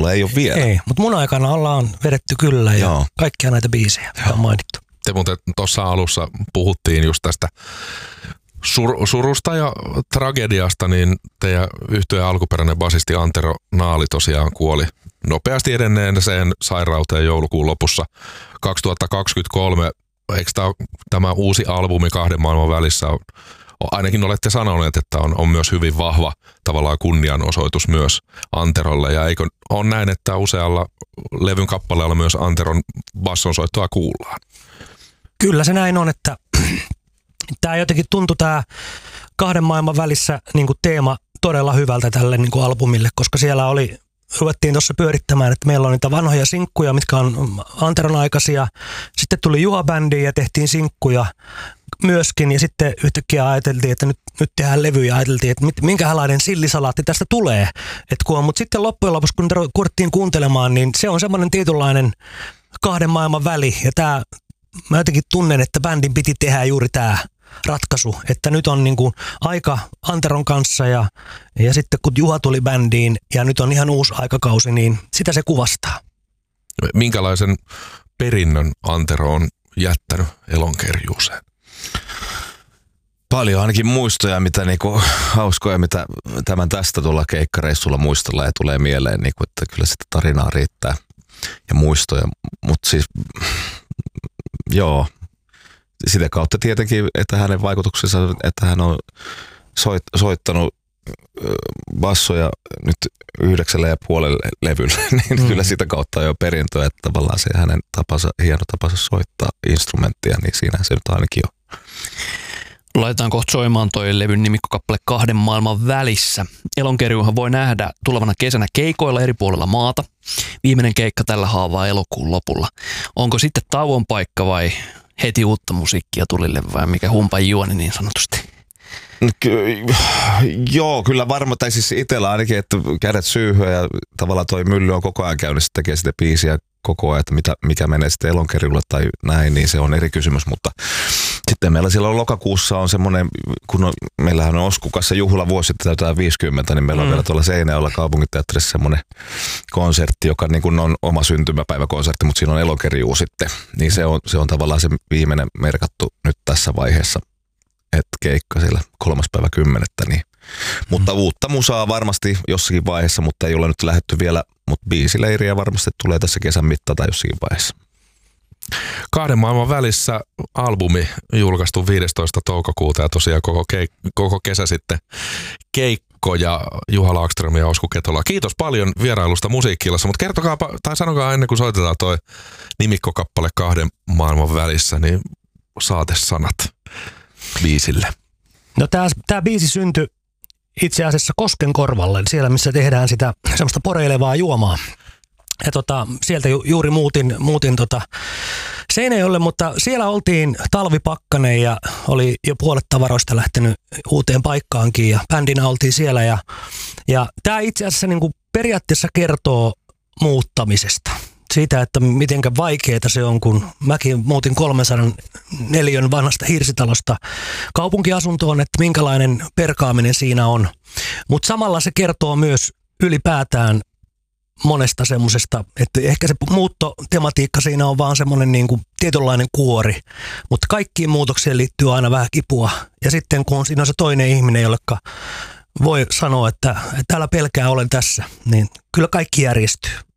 Sulla ei ole vielä. Ei, mutta mun aikana ollaan vedetty kyllä ja kaikkia näitä biisejä on mainittu. Te muuten tuossa alussa puhuttiin just tästä surusta ja tragediasta, niin teidän yhtyeen alkuperäinen basisti Antero Naali tosiaan kuoli nopeasti edenneeseen sairauteen joulukuun lopussa 2023. Eikö tämä uusi albumi Kahden maailman välissä ainakin olette sanoneet, että on myös hyvin vahva tavallaan kunnianosoitus myös Anterolle. Ja eikö ole näin, että usealla levyn kappaleella myös Anteron bassonsoittoa kuullaan? Kyllä se näin on, että tämä jotenkin tuntui tämä Kahden maailman välissä niin kuin teema todella hyvältä tälle niin kuin albumille, koska siellä ruvettiin tuossa pyörittämään, että meillä on niitä vanhoja sinkkuja, mitkä on Anteron aikaisia. Sitten tuli Juha-bändiin ja tehtiin sinkkuja myöskin, ja sitten yhtäkkiä ajateltiin, että nyt tehdään levyjä, ja ajateltiin, että minkälainen sillisalaatti tästä tulee. Mutta sitten loppujen lopuksi, kun kuulettiin kuuntelemaan, niin se on semmoinen tietynlainen kahden maailman väli, ja mä jotenkin tunnen, että bändin piti tehdä juuri tämä ratkaisu, että nyt on niinku aika Anteron kanssa ja sitten kun Juha tuli bändiin ja nyt on ihan uusi aikakausi, niin sitä se kuvastaa. Minkälaisen perinnön Antero on jättänyt Elonkerjuuseen? Paljon ainakin muistoja, mitä niinku hauskoja, mitä tämän tästä tuolla keikkareissulla muistellaan ja tulee mieleen, niinku, että kyllä sitä tarinaa riittää ja muistoja, mutta siis joo, sitä kautta tietenkin, että hänen vaikutuksensa, että hän on soittanut bassoja nyt 9,5 levyllä, niin kyllä sitä kautta on jo perintöä, että tavallaan se hänen hieno tapansa soittaa instrumenttia, niin siinä se nyt ainakin on. Laitetaan kohta soimaan toi levyn nimikkokappale Kahden maailman välissä. Elonkerjuuhan voi nähdä tulevana kesänä keikoilla eri puolilla maata. Viimeinen keikka tällä haavaa elokuun lopulla. Onko sitten tauon paikka vai heti uutta musiikkia tulille vai mikä humpan juoni niin sanotusti? Joo, kyllä varmaan, tai siis itsellä ainakin, että kädet syyhyä ja tavallaan toi mylly on koko ajan käynnissä, tekee sitä biisiä koko ajan, että mikä menee sitten Elonkerjuulle tai näin, niin se on eri kysymys, mutta sitten meillä silloin lokakuussa on semmoinen, kun meillähän on Oskukassa juhlavuosi, täytetään 50, niin meillä on vielä tuolla Seinäjoella kaupunginteatterissa semmoinen konsertti, joka niin kuin on oma syntymäpäiväkonsertti, mutta siinä on Elonkerjuu sitten, niin se on tavallaan se viimeinen merkattu nyt tässä vaiheessa, että keikka siellä 3.10. Niin. Mutta uutta musaa varmasti jossakin vaiheessa, mutta ei ole nyt lähdetty vielä, mutta biisileiriä varmasti tulee tässä kesän mittaan tai jossakin vaiheessa. Kahden maailman välissä albumi julkaistu 15. toukokuuta ja tosiaan koko kesä sitten keikkoja Juha Laakström ja Osku Ketola. Kiitos paljon vierailusta Musiikki-illassa, mutta kertokaapa tai sanokaa ennen kuin soitetaan toi nimikkokappale Kahden maailman välissä, niin saatesanat biisille. No tää biisi syntyi itse asiassa Koskenkorvalle, siellä missä tehdään sitä semmoista poreilevaa juomaa. Ja sieltä juuri muutin Seinäjoelle, mutta siellä oltiin talvipakkanen ja oli jo puolet tavaroista lähtenyt uuteen paikkaankin ja bändinä oltiin siellä. Ja tämä itse asiassa niin kuin periaatteessa kertoo muuttamisesta. Siitä, että mitenkä vaikeaa se on, kun mäkin muutin 304 vanhasta hirsitalosta kaupunkiasuntoon, että minkälainen perkaaminen siinä on. Mutta samalla se kertoo myös ylipäätään monesta semmosesta, että ehkä se muuttotematiikka siinä on vaan semmoinen niin kuin tietynlainen kuori, mutta kaikkiin muutoksiin liittyy aina vähän kipua. Ja sitten kun siinä on se toinen ihminen, jolleka voi sanoa, että täällä pelkää olen tässä, niin kyllä kaikki järjestyy.